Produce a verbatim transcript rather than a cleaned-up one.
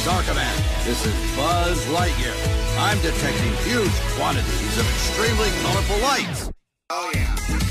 Star Command, this is Buzz Lightyear. I'm detecting huge quantities of extremely colorful lights. Oh, yeah.